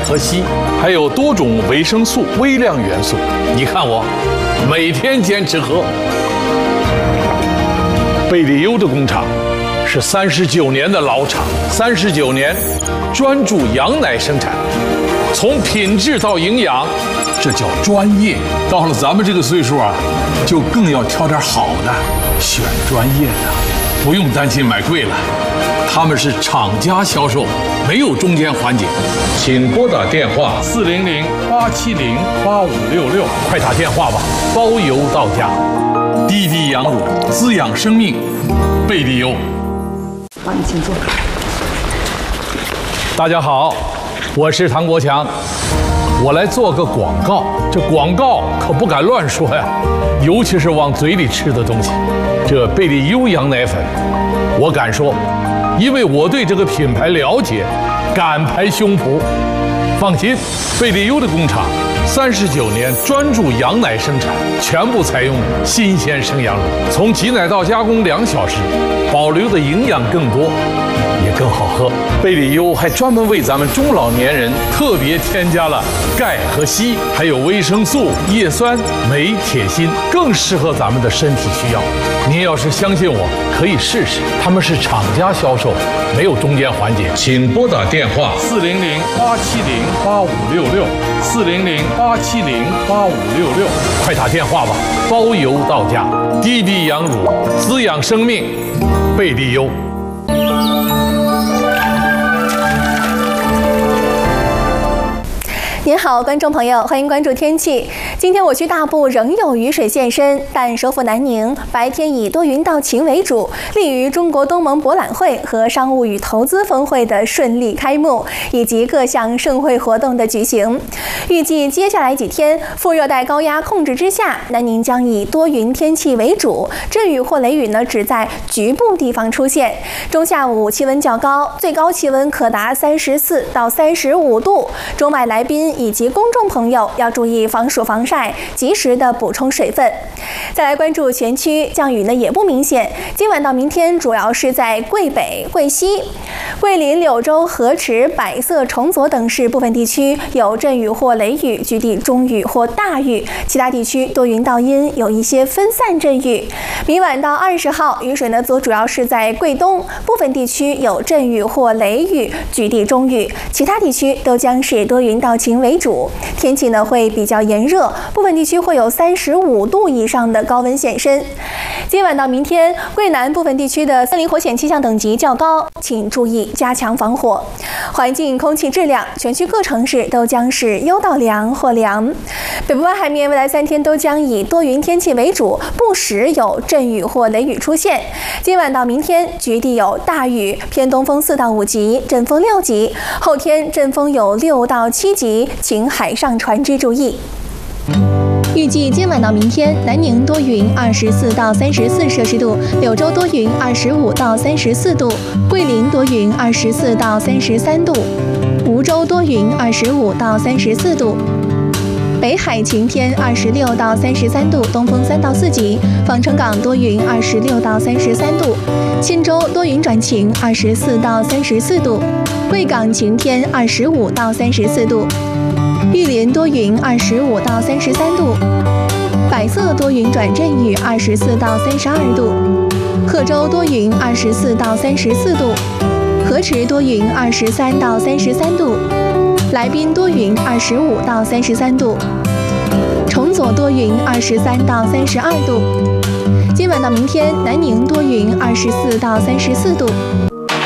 和硒，还有多种维生素、微量元素。你看我，每天坚持喝。贝利优的工厂是39年的老厂，39年专注羊奶生产，从品质到营养，这叫专业。到了咱们这个岁数啊，就更要挑点好的，选专业的，不用担心买贵了。他们是厂家销售，没有中间环节。请拨打电话400-870-8566，快打电话吧，包邮到家。滴滴羊乳，滋养生命，贝利优。 好，你请坐。 大家好，我是唐国强，我来做个广告。这广告可不敢乱说呀，尤其是往嘴里吃的东西。这贝利优羊奶粉，我敢说，因为我对这个品牌了解，敢拍胸脯。放心，贝利优的工厂39年专注羊奶生产，全部采用新鲜生羊乳，从挤奶到加工2小时，保留的营养更多，也更好喝。贝利优还专门为咱们中老年人特别添加了钙和硒，还有维生素、叶酸、镁、铁、锌，更适合咱们的身体需要。您要是相信我，可以试试。他们是厂家销售，没有中间环节。请拨打电话400-870-8566，400-870-8566，快打电话吧，包邮到家。滴滴羊乳，滋养生命，贝利优。 您好，观众朋友，欢迎关注天气。今天我区大部仍有雨水现身，但首府南宁白天以多云到晴为主，利于中国东盟博览会和商务与投资峰会的顺利开幕，以及各项盛会活动的举行。预计接下来几天，副热带高压控制之下，南宁将以多云天气为主，阵雨或雷雨呢只在局部地方出现。中下午气温较高，最高气温可达34到35度。中外来宾以及公众朋友要注意防暑防晒，及时的补充水分。再来关注全区，降雨呢也不明显。今晚到明天主要是在桂北、桂西、桂林、柳州、河池、百色、崇左等市部分地区有阵雨或雷雨，局地中雨或大雨，其他地区多云到阴，有一些分散阵雨。明晚到20号，雨水呢则主要是在桂东部分地区有阵雨或雷雨，局地中雨，其他地区都将是多云到晴为主。天气呢会比较炎热，部分地区会有35度以上的高温现身。今晚到明天，桂南部分地区的森林火险气象等级较高，请注意加强防火。环境空气质量，全区各城市都将是优到良或良。北部湾海面未来3天都将以多云天气为主，不时有阵雨或雷雨出现。今晚到明天，局地有大雨，偏东风4到5级，阵风6级。后天阵风有6到7级，请海上船只注意。预计今晚到明天，南宁多云24到34摄氏度，柳州多云25到34度，桂林多云24到33度，梧州多云25到34度。北海晴天26到33度，东风3到4级；防城港多云26到33度，钦州多云转晴24到34度，贵港晴天25到34度，玉林多云25到33度，百色多云转阵雨24到32度，贺州多云24到34度，河池多云23到33度，来宾多云25到33度，崇左多云23到32度。今晚到明天，南宁多云24到34度，